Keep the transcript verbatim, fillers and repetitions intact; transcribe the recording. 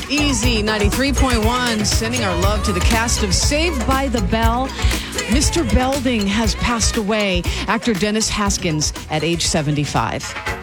Easy ninety-three point one, sending our love to the cast of Saved by the Bell. Mister Belding has passed away. Actor Dennis Haskins at age seventy-five.